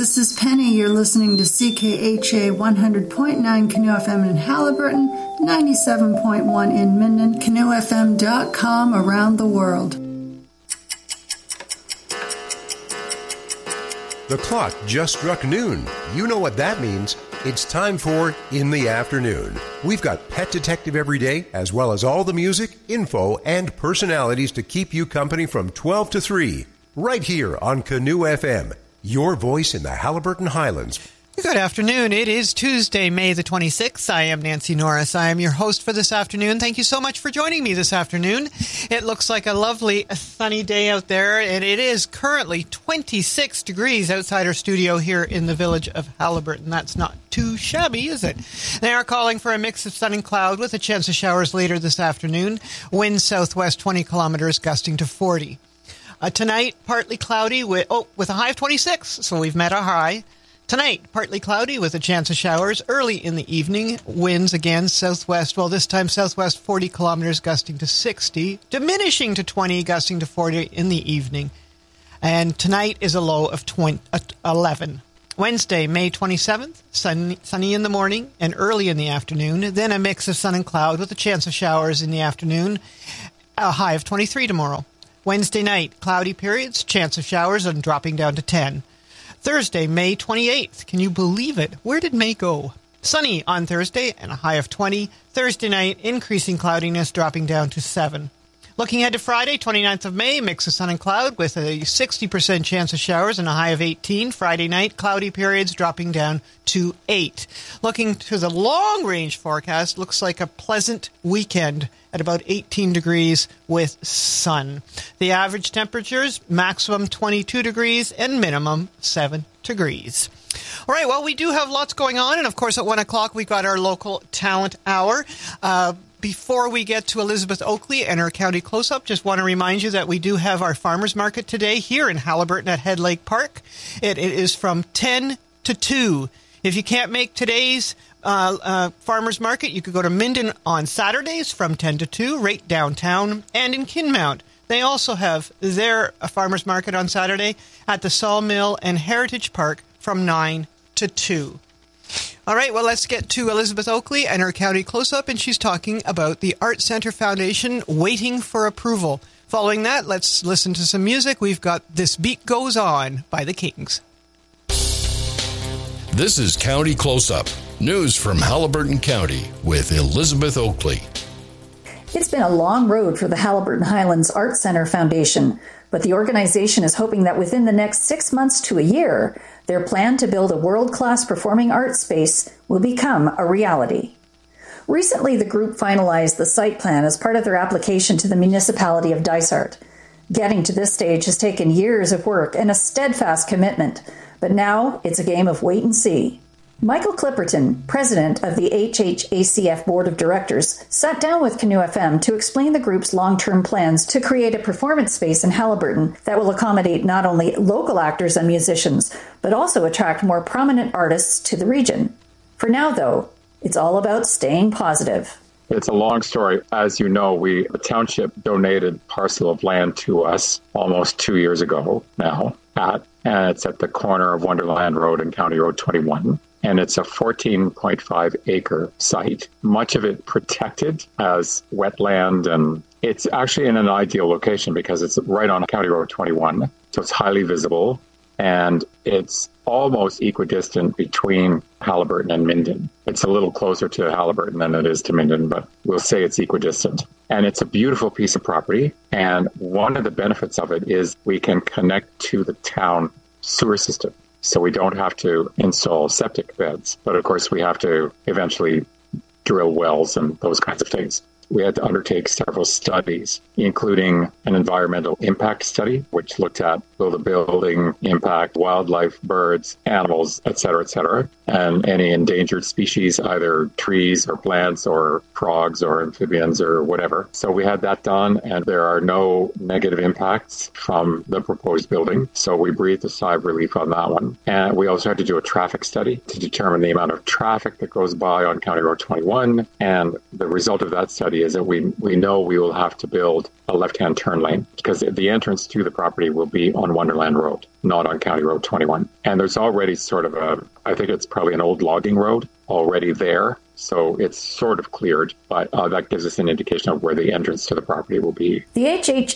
This is Penny. You're listening to CKHA 100.9 Canoe FM in Haliburton, 97.1 in Minden, canoefm.com around the world. The clock just struck noon. You know what that means. It's time for In the Afternoon. We've got Pet Detective every day, as well as all the music, info, and personalities to keep you company from 12 to 3, right here on Canoe FM, your voice in the Haliburton Highlands. Good afternoon. It is Tuesday, May the 26th. I am Nancy Norris. I am your host for this afternoon. Thank you so much for joining me this afternoon. It looks like a lovely sunny day out there, and it is currently 26 degrees outside our studio here in the village of Haliburton. That's not too shabby, is it? They are calling for a mix of sun and cloud with a chance of showers later this afternoon. Wind southwest 20 kilometers, gusting to 40. Tonight, partly cloudy with a high of 26, so we've met our high. Tonight, partly cloudy with a chance of showers early in the evening. Winds again southwest, well, this time southwest 40 kilometers, gusting to 60, diminishing to 20, gusting to 40 in the evening. And tonight is a low of 11. Wednesday, May 27th, sunny in the morning and early in the afternoon. Then a mix of sun and cloud with a chance of showers in the afternoon. A high of 23 tomorrow. Wednesday night, cloudy periods, chance of showers, and dropping down to 10. Thursday, May 28th. Can you believe it? Where did May go? Sunny on Thursday and a high of 20. Thursday night, increasing cloudiness, dropping down to 7. Looking ahead to Friday, 29th of May, mix of sun and cloud with a 60% chance of showers and a high of 18. Friday night, cloudy periods dropping down to 8. Looking to the long-range forecast, looks like a pleasant weekend at about 18 degrees with sun. The average temperatures, maximum 22 degrees and minimum 7 degrees. All right, well, we do have lots going on, and of course at 1 o'clock we've got our local talent hour. Before we get to Elizabeth Oakley and her county close-up, just want to remind you that we do have our farmers market today here in Haliburton at Head Lake Park. It is from 10 to 2. If you can't make today's farmers market, you could go to Minden on Saturdays from 10 to 2, right downtown, and in Kinmount. They also have their farmers market on Saturday at the Sawmill and Heritage Park from 9 to 2. All right, well, let's get to Elizabeth Oakley and her county close-up, and she's talking about the Art Center Foundation waiting for approval. Following that, let's listen to some music. We've got This Beat Goes On by the Kings. This is County Close-Up, news from Haliburton County with Elizabeth Oakley. It's been a long road for the Haliburton Highlands Art Center Foundation, but the organization is hoping that within the next 6 months to a year, their plan to build a world-class performing arts space will become a reality. Recently, the group finalized the site plan as part of their application to the municipality of Dysart. Getting to this stage has taken years of work and a steadfast commitment, but now it's a game of wait and see. Michael Clipperton, president of the HHACF Board of Directors, sat down with Canoe FM to explain the group's long-term plans to create a performance space in Haliburton that will accommodate not only local actors and musicians, but also attract more prominent artists to the region. For now, though, it's all about staying positive. It's a long story. As you know, the township donated parcel of land to us almost 2 years ago now, and it's at the corner of Wonderland Road and County Road 21. And it's a 14.5 acre site, much of it protected as wetland. And it's actually in an ideal location because it's right on County Road 21. So it's highly visible and it's almost equidistant between Haliburton and Minden. It's a little closer to Haliburton than it is to Minden, but we'll say it's equidistant. And it's a beautiful piece of property. And one of the benefits of it is we can connect to the town sewer system. So we don't have to install septic beds. But of course, we have to eventually drill wells and those kinds of things. We had to undertake several studies, including an environmental impact study, which looked at will the building impact wildlife, birds, animals, et cetera, and any endangered species, either trees or plants or frogs or amphibians or whatever. So we had that done, and there are no negative impacts from the proposed building. So we breathed a sigh of relief on that one. And we also had to do a traffic study to determine the amount of traffic that goes by on County Road 21. And the result of that study is that we know we will have to build a left-hand turn lane because the entrance to the property will be on on Wonderland Road, not on County Road 21. And there's already sort of I think it's probably an old logging road already there. So it's sort of cleared, but that gives us an indication of where the entrance to the property will be. The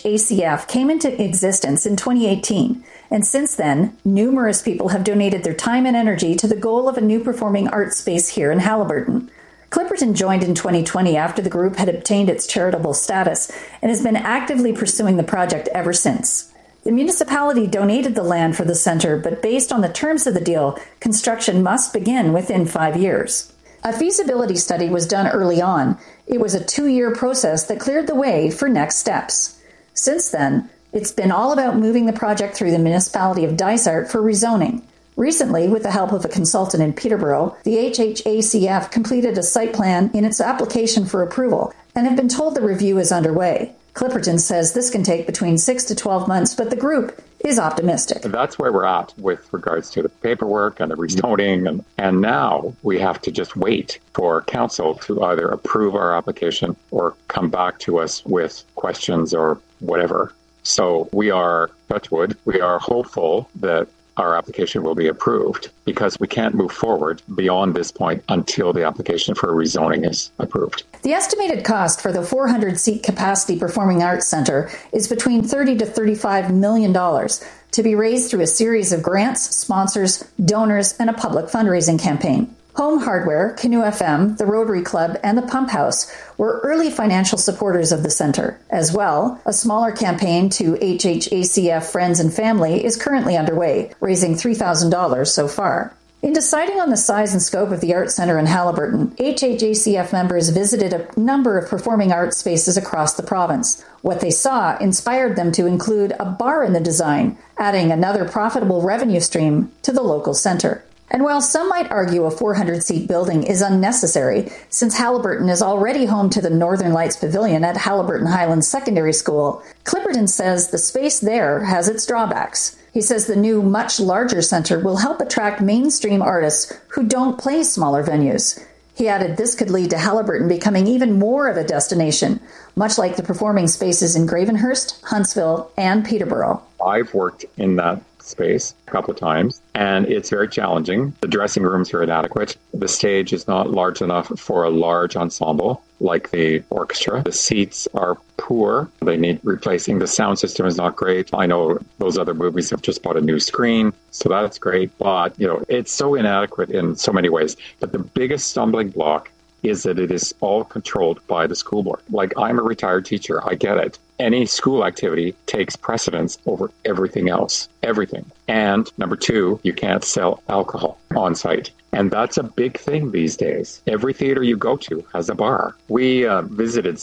HHACF came into existence in 2018, and since then, numerous people have donated their time and energy to the goal of a new performing arts space here in Haliburton. Clipperton joined in 2020 after the group had obtained its charitable status and has been actively pursuing the project ever since. The municipality donated the land for the center, but based on the terms of the deal, construction must begin within 5 years. A feasibility study was done early on. It was a 2-year process that cleared the way for next steps. Since then, it's been all about moving the project through the municipality of Dysart for rezoning. Recently, with the help of a consultant in Peterborough, the HHACF completed a site plan in its application for approval and have been told the review is underway. Clipperton says this can take between 6 to 12 months, but the group is optimistic. That's where we're at with regards to the paperwork and the rezoning. And now we have to just wait for council to either approve our application or come back to us with questions or whatever. So we are, touchwood, we are hopeful that our application will be approved because we can't move forward beyond this point until the application for rezoning is approved. The estimated cost for the 400-seat capacity Performing Arts Centre is between $30 to $35 million to be raised through a series of grants, sponsors, donors, and a public fundraising campaign. Home Hardware, Canoe FM, the Rotary Club, and the Pump House were early financial supporters of the center. As well, a smaller campaign to HHACF friends and family is currently underway, raising $3,000 so far. In deciding on the size and scope of the Arts Centre in Haliburton, HHACF members visited a number of performing arts spaces across the province. What they saw inspired them to include a bar in the design, adding another profitable revenue stream to the local centre. And while some might argue a 400-seat building is unnecessary, since Haliburton is already home to the Northern Lights Pavilion at Haliburton Highlands Secondary School, Clipperton says the space there has its drawbacks. He says the new, much larger centre will help attract mainstream artists who don't play smaller venues. He added this could lead to Haliburton becoming even more of a destination, much like the performing spaces in Gravenhurst, Huntsville, and Peterborough. I've worked in that space a couple of times, and it's very challenging. The dressing rooms are inadequate. The stage is not large enough for a large ensemble like the orchestra. The seats are poor. They need replacing. The sound system is not great. I know those other movies have just bought a new screen, so that's great, but it's so inadequate in so many ways. But the biggest stumbling block is that it is all controlled by the school board. Like, I'm a retired teacher. I get it. Any school activity takes precedence over everything else. Everything. And number 2, you can't sell alcohol on site. And that's a big thing these days. Every theater you go to has a bar. We visited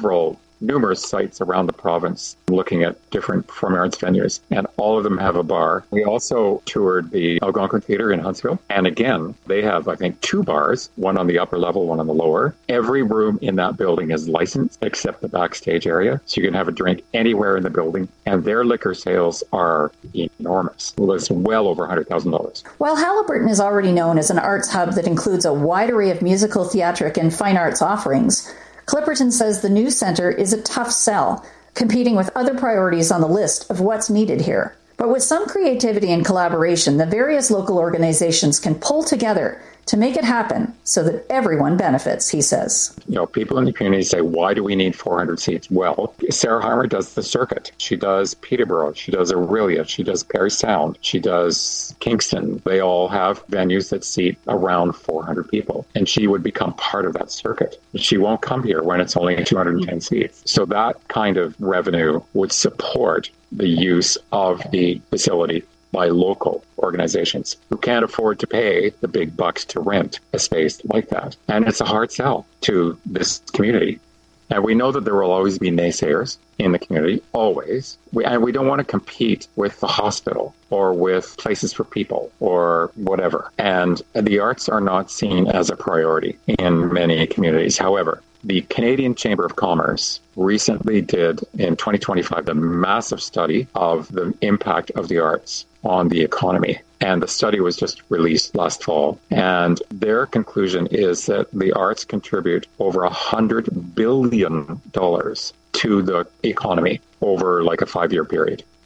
numerous sites around the province looking at different performing arts venues, and all of them have a bar. We also toured the Algonquin Theatre in Huntsville, and again, they have, I think, 2 bars, one on the upper level, one on the lower. Every room in that building is licensed except the backstage area, so you can have a drink anywhere in the building, and their liquor sales are enormous. It's well over $100,000. While Haliburton is already known as an arts hub that includes a wide array of musical, theatric, and fine arts offerings, Clipperton says the new centre is a tough sell, competing with other priorities on the list of what's needed here. But with some creativity and collaboration, the various local organizations can pull together to make it happen so that everyone benefits, he says. People in the community say, why do we need 400 seats? Well, Sarah Harmer does the circuit. She does Peterborough. She does Aurelia. She does Parry Sound. She does Kingston. They all have venues that seat around 400 people. And she would become part of that circuit. She won't come here when it's only 210 seats. So that kind of revenue would support the use of the facility by local organizations who can't afford to pay the big bucks to rent a space like that. And it's a hard sell to this community. And we know that there will always be naysayers in the community, always. And we don't want to compete with the hospital or with places for people or whatever. And the arts are not seen as a priority in many communities. However, the Canadian Chamber of Commerce recently did, in 2025, a massive study of the impact of the arts on the economy. And the study was just released last fall. And their conclusion is that the arts contribute over $100 billion to the economy over like a 5-year period.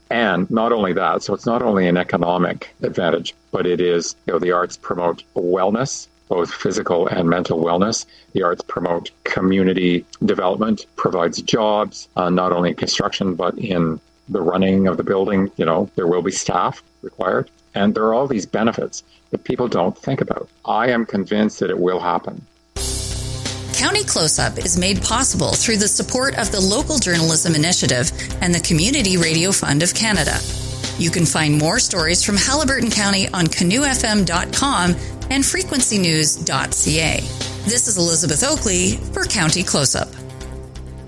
And not only that, so it's not only an economic advantage, but it is, the arts promote wellness, both physical and mental wellness. The arts promote community development, provides jobs, not only in construction, but in the running of the building. There will be staff required. And there are all these benefits that people don't think about. I am convinced that it will happen. County Close-Up is made possible through the support of the Local Journalism Initiative and the Community Radio Fund of Canada. You can find more stories from Haliburton County on canoefm.com and frequencynews.ca. This is Elizabeth Oakley for County Close-Up.